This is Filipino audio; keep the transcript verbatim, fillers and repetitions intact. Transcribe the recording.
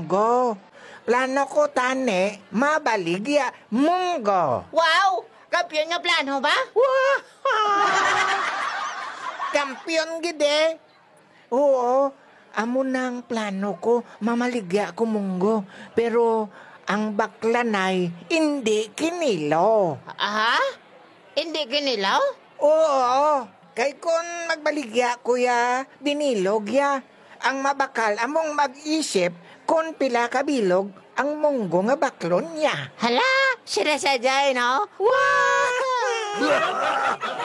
munggo. Plano ko tane, mabaligya munggo. Wow! Kampiyon nga plano ba? Wow! Kampiyon gide. Oo, amo na ang plano ko, mamaligya ko munggo. Pero ang baklanay, hindi kinilo. Aha? Hindi kinilaw? Oo, kay kun magbaligya kuya, binilog ya. Ang mabakal among mag-isip kung pila kabilog ang munggo nga baklon niya. Hala, sinasadya, no? Wow!